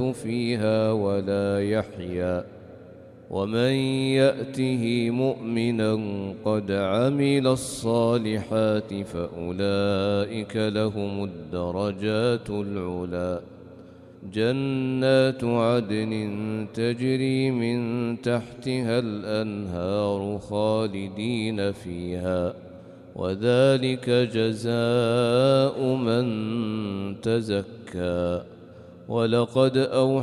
فيها ولا يحيا. ومن يأته مؤمنا قد عمل الصالحات فأولئك لهم الدرجات العلى. جنات عدن تجري من تحتها الأنهار خالدين فيها، وذلك جزاء من تزكى. ولقد